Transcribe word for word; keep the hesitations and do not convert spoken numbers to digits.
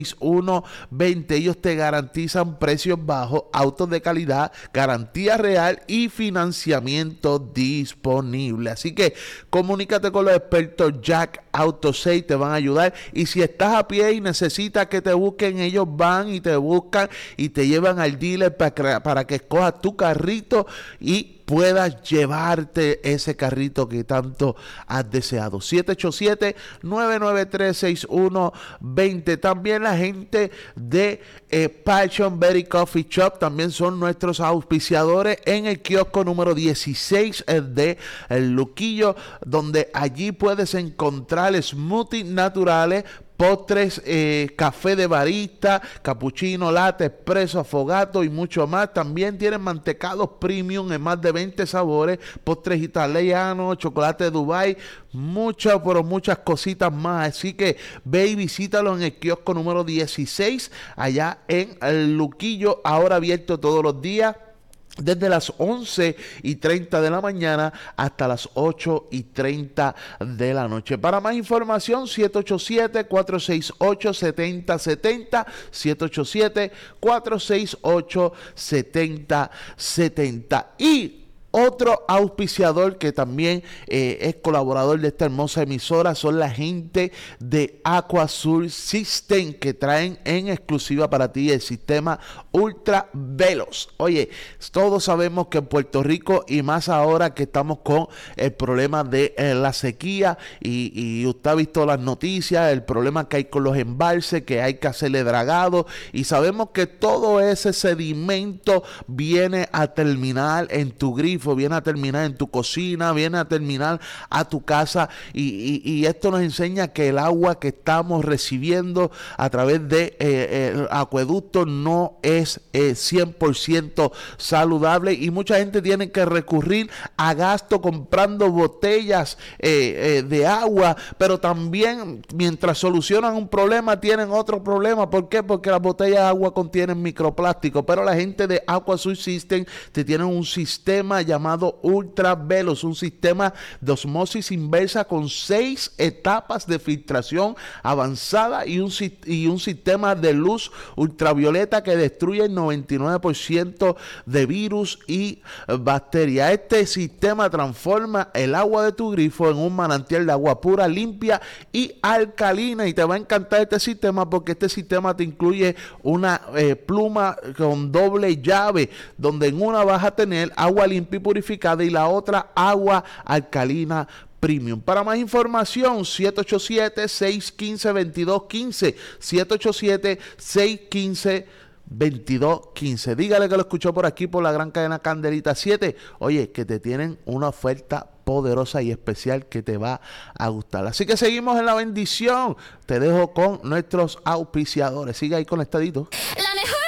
uno veinte. Ellos te garantizan precios bajos, autos de calidad, garantía real y financiamiento disponible. Así que comunícate con los expertos Jack Auto Save, te van a ayudar. Y si estás a pie y necesitas que te busquen, ellos van y te buscan y te llevan al dealer para que, para que escojas tu carrito y puedas llevarte ese carrito que tanto has deseado. siete ocho siete, nueve nueve tres, seis uno dos cero. También la gente de eh, Passion Berry Coffee Shop también son nuestros auspiciadores en el kiosco número dieciséis de El Luquillo, donde allí puedes encontrar smoothies naturales, postres, eh, café de barista, cappuccino, latte, espresso, afogato y mucho más. También tienen mantecados premium en más de veinte sabores, postres italianos, chocolate de Dubai, muchas, pero muchas cositas más. Así que ve y visítalo en el kiosco número dieciséis, allá en El Luquillo, ahora abierto todos los días, desde las once y treinta de la mañana hasta las ocho y treinta de la noche. Para más información, siete ocho siete, cuatro seis ocho, siete cero siete cero, siete ocho siete, cuatro seis ocho, siete cero siete cero. Y otro auspiciador que también eh, es colaborador de esta hermosa emisora son la gente de Aquasur System, que traen en exclusiva para ti el sistema Ultra Veloz. Oye, todos sabemos que en Puerto Rico, y más ahora que estamos con el problema de eh, la sequía, y, y usted ha visto las noticias, el problema que hay con los embalses, que hay que hacerle dragado, y sabemos que todo ese sedimento viene a terminar en tu grifo, viene a terminar en tu cocina, viene a terminar a tu casa, y, y, y esto nos enseña que el agua que estamos recibiendo a través de eh, el acueducto no es eh, cien por ciento saludable, y mucha gente tiene que recurrir a gasto comprando botellas eh, eh, de agua, pero también mientras solucionan un problema tienen otro problema. ¿Por qué? Porque las botellas de agua contienen microplástico, pero la gente de Aquasur System te tienen un sistema llamado Ultra Veloz, un sistema de osmosis inversa con seis etapas de filtración avanzada y un, y un sistema de luz ultravioleta que destruye el noventa y nueve por ciento de virus y bacterias. Este sistema transforma el agua de tu grifo en un manantial de agua pura, limpia y alcalina, y te va a encantar este sistema porque este sistema te incluye una eh, pluma con doble llave, donde en una vas a tener agua limpia y purificada y la otra agua alcalina premium. Para más información, siete ocho siete, seis uno cinco, dos dos uno cinco, siete ocho siete, seis uno cinco, dos dos uno cinco. Dígale que lo escuchó por aquí, por la gran cadena Candelita siete. Oye, que te tienen una oferta poderosa y especial que te va a gustar. Así que seguimos en la bendición. Te dejo con nuestros auspiciadores. Sigue ahí conectadito. La mejor